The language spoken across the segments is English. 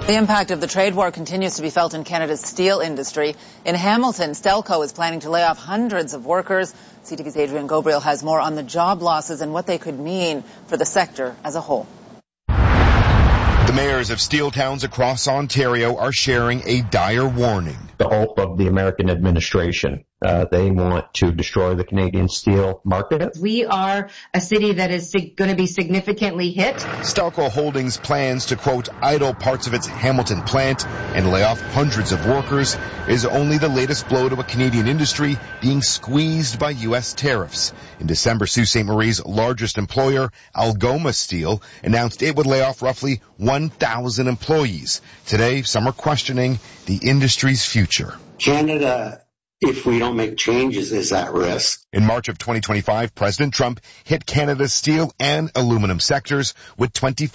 The impact of the trade war continues to be felt in Canada's steel industry. In Hamilton, Stelco is planning to lay off hundreds of workers. CTV's Adrian Gabriel has more on the job losses and what they could mean for the sector as a whole. The mayors of steel towns across Ontario are sharing a dire warning. The hope of the American administration. They want to destroy the Canadian steel market. We are a city that is going to be significantly hit. Stelco Holdings plans to, quote, idle parts of its Hamilton plant and lay off hundreds of workers is only the latest blow to a Canadian industry being squeezed by U.S. tariffs. In December, Sault Ste. Marie's largest employer, Algoma Steel, announced it would lay off roughly 1,000 employees. Today, some are questioning the industry's future. Canada, if we don't make changes, is at risk. In March of 2025, President Trump hit Canada's steel and aluminum sectors with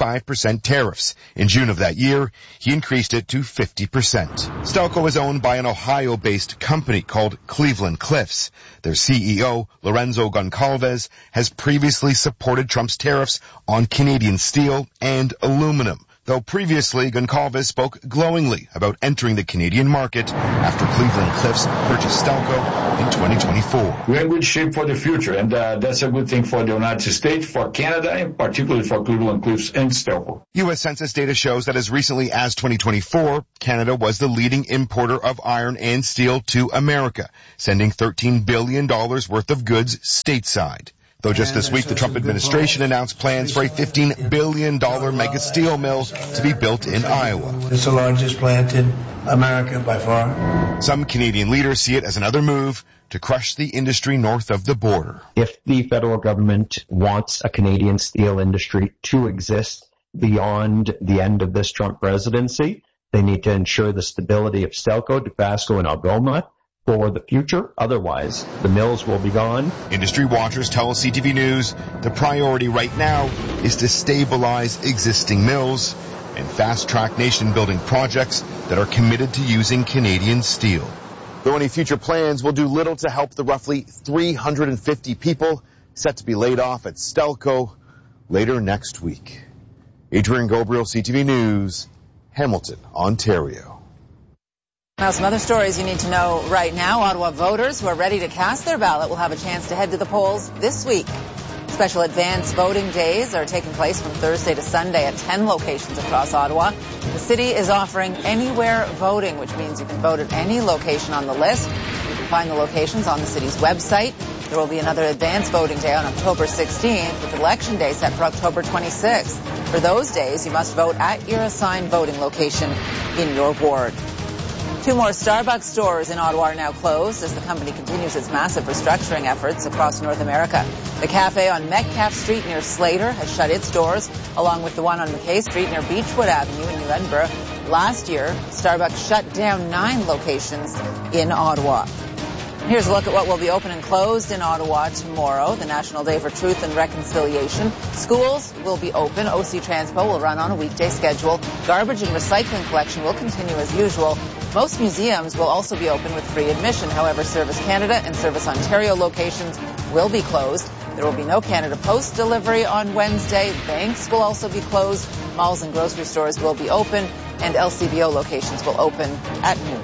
25% tariffs. In June of that year, he increased it to 50%. Stelco is owned by an Ohio-based company called Cleveland Cliffs. Their CEO, Lorenzo Goncalves, has previously supported Trump's tariffs on Canadian steel and aluminum. Though previously, Goncalves spoke glowingly about entering the Canadian market after Cleveland Cliffs purchased Stelco in 2024. We're in good shape for the future, and that's a good thing for the United States, for Canada, and particularly for Cleveland Cliffs and Stelco. U.S. Census data shows that as recently as 2024, Canada was the leading importer of iron and steel to America, sending $13 billion worth of goods stateside. Though just this week, the Trump administration announced plans for a $15 billion mega steel mill to be built in Iowa. It's the largest plant in America by far. Some Canadian leaders see it as another move to crush the industry north of the border. If the federal government wants a Canadian steel industry to exist beyond the end of this Trump presidency, they need to ensure the stability of Stelco, Dofasco, and Algoma for the future. Otherwise, the mills will be gone. Industry watchers tell CTV News the priority right now is to stabilize existing mills and fast-track nation-building projects that are committed to using Canadian steel. Though any future plans will do little to help the roughly 350 people set to be laid off at Stelco later next week. Adrian Gabriel, CTV News, Hamilton, Ontario. Now, some other stories you need to know right now. Ottawa voters who are ready to cast their ballot will have a chance to head to the polls this week. Special advance voting days are taking place from Thursday to Sunday at 10 locations across Ottawa. The city is offering anywhere voting, which means you can vote at any location on the list. You can find the locations on the city's website. There will be another advance voting day on October 16th with Election Day set for October 26th. For those days, you must vote at your assigned voting location in your ward. 2 more Starbucks stores in Ottawa are now closed as the company continues its massive restructuring efforts across North America. The cafe on Metcalfe Street near Slater has shut its doors, along with the one on McKay Street near Beechwood Avenue in New Edinburgh. Last year, Starbucks shut down 9 locations in Ottawa. Here's a look at what will be open and closed in Ottawa tomorrow, the National Day for Truth and Reconciliation. Schools will be open. OC Transpo will run on a weekday schedule. Garbage and recycling collection will continue as usual. Most museums will also be open with free admission. However, Service Canada and Service Ontario locations will be closed. There will be no Canada Post delivery on Wednesday. Banks will also be closed. Malls and grocery stores will be open, and LCBO locations will open at noon.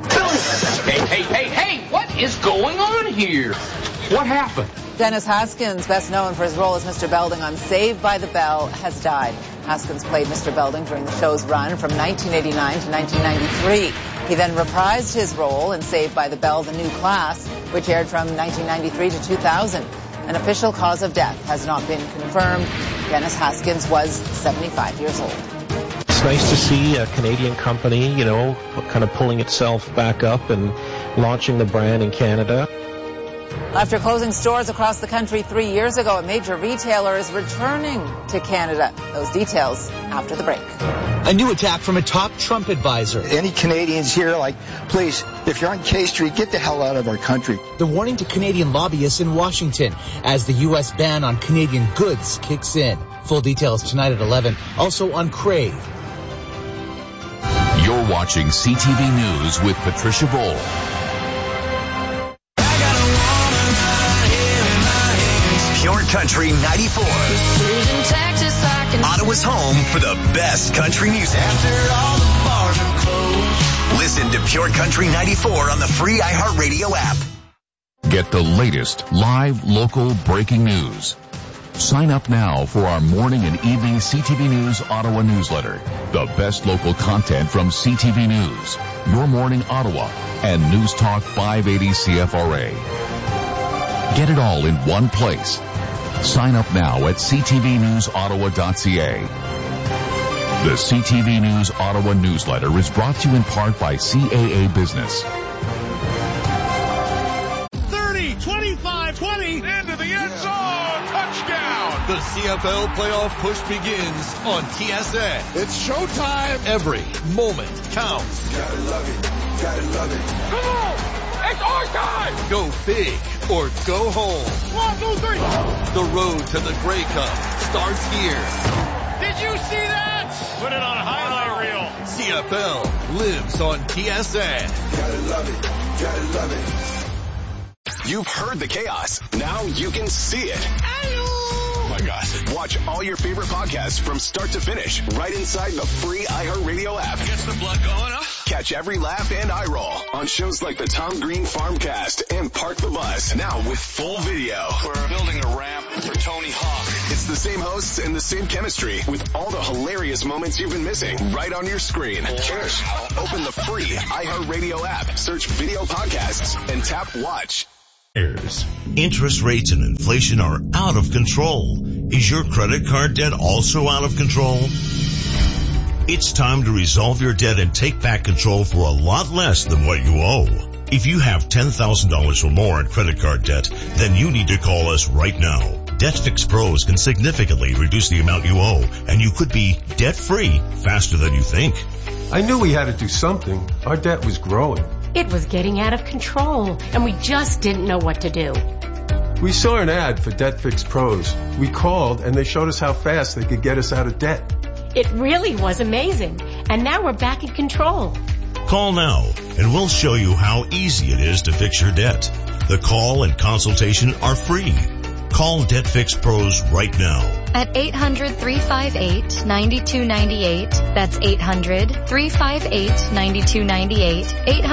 Hey, what is going on here? What happened? Dennis Haskins, best known for his role as Mr. Belding on Saved by the Bell, has died. Haskins played Mr. Belding during the show's run from 1989 to 1993. He then reprised his role in Saved by the Bell, The New Class, which aired from 1993 to 2000. An official cause of death has not been confirmed. Dennis Haskins was 75 years old. It's nice to see a Canadian company, kind of pulling itself back up and launching the brand in Canada. After closing stores across the country 3 years ago, a major retailer is returning to Canada. Those details after the break. A new attack from a top Trump advisor. Any Canadians here, please, if you're on K Street, get the hell out of our country. The warning to Canadian lobbyists in Washington as the U.S. ban on Canadian goods kicks in. Full details tonight at 11. Also on Crave. You're watching CTV News with Patricia Bowl. Pure Country 94. Ottawa's home for the best country music. After all the Listen to Pure Country 94 on the free iHeartRadio app. Get the latest live local breaking news. Sign up now for our morning and evening CTV News Ottawa newsletter. The best local content from CTV News, Your Morning Ottawa, and News Talk 580 CFRA. Get it all in one place. Sign up now at ctvnewsottawa.ca. The CTV News Ottawa newsletter is brought to you in part by CAA Business. 30, 25, 20, into the end zone, touchdown! The CFL playoff push begins on TSN. It's showtime. Every moment counts. Gotta love it. Gotta love it. Come on! It's our time! Go big or go home. 1, 2, 3. The road to the Grey Cup starts here. Did you see that? Put it on a highlight reel. CFL lives on TSN. Gotta love it. Gotta love it. You've heard the chaos. Now you can see it. Oh my gosh. Watch all your favorite podcasts from start to finish right inside the free iHeartRadio app. Gets the blood going, huh? Catch every laugh and eye roll on shows like the Tom Green Farmcast and Park the Bus. Now with full video. We're building a ramp for Tony Hawk. It's the same hosts and the same chemistry with all the hilarious moments you've been missing right on your screen. Open the free iHeartRadio app, search video podcasts, and tap watch. Interest rates and inflation are out of control. Is your credit card debt also out of control? It's time to resolve your debt and take back control for a lot less than what you owe. If you have $10,000 or more in credit card debt, then you need to call us right now. DebtFix Pros can significantly reduce the amount you owe, and you could be debt-free faster than you think. I knew we had to do something. Our debt was growing. It was getting out of control, and we just didn't know what to do. We saw an ad for DebtFix Pros. We called, and they showed us how fast they could get us out of debt. It really was amazing, and now we're back in control. Call now, and we'll show you how easy it is to fix your debt. The call and consultation are free. Call DebtFix Pros right now. At 800-358-9298. That's 800-358-9298.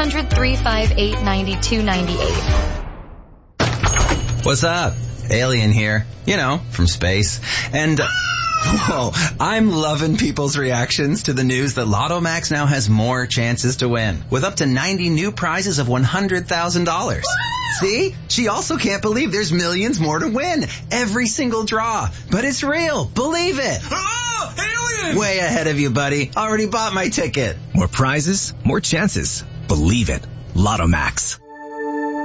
800-358-9298. What's up? Alien here. You know, from space. And, whoa, I'm loving people's reactions to the news that Lotto Max now has more chances to win, with up to 90 new prizes of $100,000. See? She also can't believe there's millions more to win. Every single draw. But it's real. Believe it. Oh, alien! Way ahead of you, buddy. Already bought my ticket. More prizes, more chances. Believe it. Lotto Max.